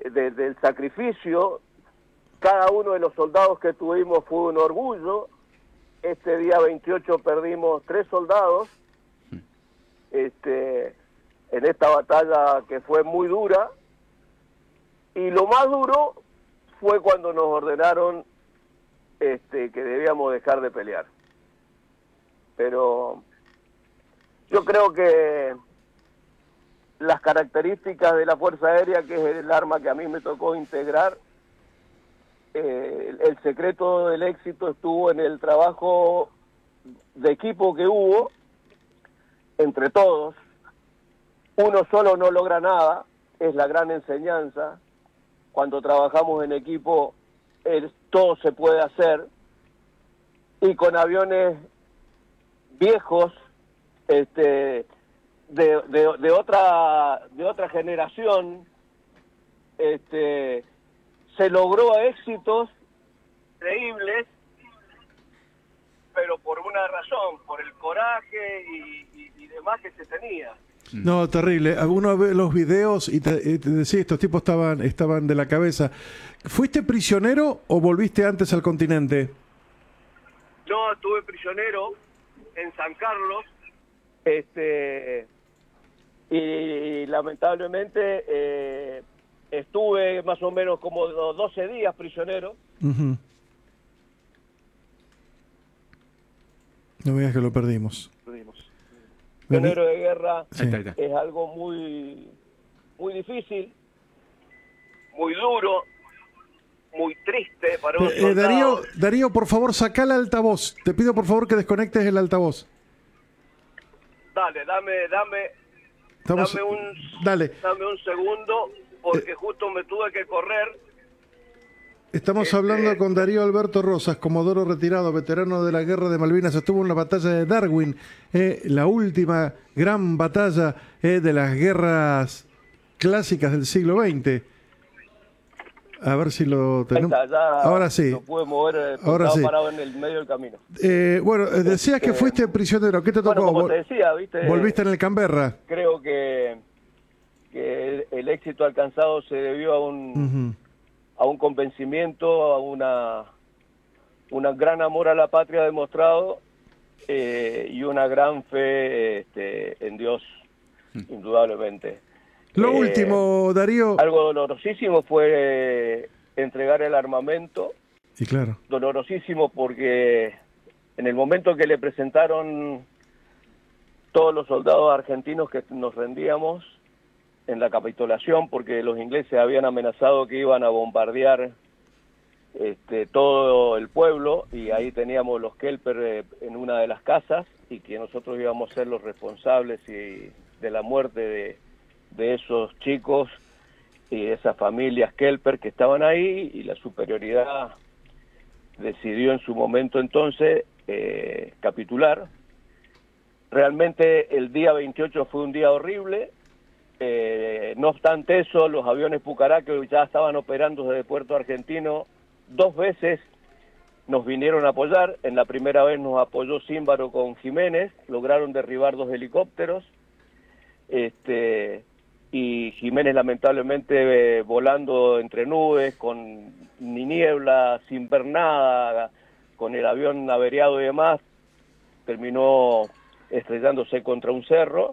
del sacrificio. Cada uno de los soldados que tuvimos fue un orgullo. Este día 28 perdimos 3 soldados en esta batalla que fue muy dura, y lo más duro fue cuando nos ordenaron que debíamos dejar de pelear. Pero yo creo que las características de la Fuerza Aérea, que es el arma que a mí me tocó integrar, el secreto del éxito estuvo en el trabajo de equipo que hubo entre todos. Uno solo no logra nada, es la gran enseñanza. Cuando trabajamos en equipo, todo se puede hacer, y con aviones viejos, de otra generación, se logró éxitos increíbles, pero por una razón, por el coraje y demás que se tenía. No, terrible. Uno ve los videos y te decía, estos tipos estaban de la cabeza. ¿Fuiste prisionero o volviste antes al continente? Yo estuve prisionero en San Carlos, y lamentablemente estuve más o menos como 12 días prisionero. Uh-huh. No me digas que lo perdimos. Prisionero de guerra, sí. Es algo muy, muy difícil, muy duro, muy triste para un soldado. Darío, por favor, sacá el altavoz. Te pido por favor que desconectes el altavoz. Dale, dame un segundo, porque justo me tuve que correr. Estamos hablando con Darío Alberto Rosas, comodoro retirado, veterano de la Guerra de Malvinas. Estuvo en la batalla de Darwin, la última gran batalla de las guerras clásicas del siglo XX. A ver si lo tenemos. Ahora sí. Lo pude mover, ahora sí. Parado en el medio del camino. Bueno, decías que fuiste prisionero. ¿Qué te tocó? Bueno, como te decía, ¿viste? ¿Volviste en el Canberra? Creo que el éxito alcanzado se debió a un convencimiento, a un gran amor a la patria demostrado, y una gran fe en Dios, indudablemente. Lo último, Darío. Algo dolorosísimo fue entregar el armamento. Y claro. Dolorosísimo porque en el momento que le presentaron todos los soldados argentinos que nos rendíamos en la capitulación, porque los ingleses habían amenazado que iban a bombardear todo el pueblo, y ahí teníamos los Kelper en una de las casas, y que nosotros íbamos a ser los responsables de la muerte de esos chicos y esas familias Kelper que estaban ahí, y la superioridad decidió en su momento entonces capitular. Realmente el día 28 fue un día horrible. No obstante eso, los aviones Pucará, que ya estaban operando desde Puerto Argentino, 2 veces nos vinieron a apoyar. En la primera vez nos apoyó Címbaro con Jiménez, lograron derribar 2 helicópteros, y Jiménez lamentablemente volando entre nubes, con ni niebla, sin ver nada, con el avión averiado y demás, terminó estrellándose contra un cerro.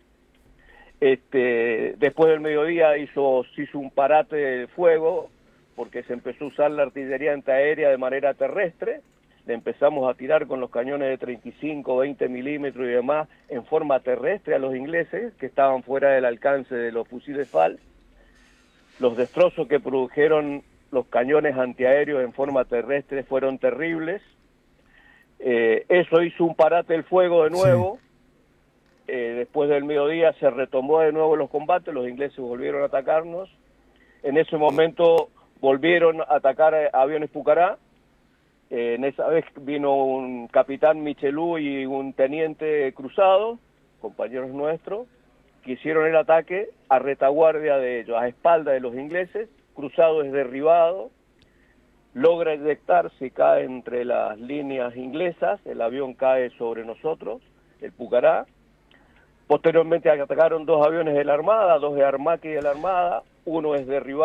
Después del mediodía se hizo un parate de fuego, porque se empezó a usar la artillería antiaérea de manera terrestre. Le empezamos a tirar con los cañones de 35, 20 milímetros y demás en forma terrestre a los ingleses, que estaban fuera del alcance de los fusiles FAL. Los destrozos que produjeron los cañones antiaéreos en forma terrestre fueron terribles. Eso hizo un parate del fuego de nuevo. Sí. Después del mediodía se retomó de nuevo los combates, los ingleses volvieron a atacarnos. En ese momento volvieron a atacar aviones Pucará. En esa vez vino un capitán Michelú y un teniente Cruzado, compañeros nuestros, que hicieron el ataque a retaguardia de ellos, a espalda de los ingleses. Cruzado es derribado, logra eyectarse y cae entre las líneas inglesas, el avión cae sobre nosotros, el Pucará. Posteriormente atacaron 2 aviones de la Armada, 2 de Armaki de la Armada, uno es derribado.